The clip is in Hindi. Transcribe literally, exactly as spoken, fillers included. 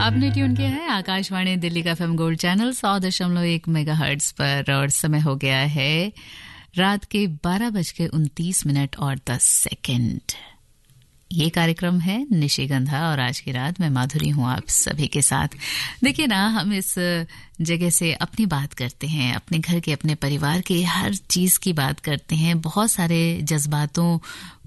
आपने ट्यून किया है आकाशवाणी दिल्ली का एफएम गोल्ड चैनल सौ दशमलव एक मेगाहर्ट्ज पर और समय हो गया है रात के बारह बज के उनतीस मिनट और दस सेकंड। ये कार्यक्रम है निशिगंधा और आज की रात मैं माधुरी हूँ आप सभी के साथ। देखिए ना, हम इस जगह से अपनी बात करते हैं, अपने घर के, अपने परिवार के हर चीज़ की बात करते हैं, बहुत सारे जज्बातों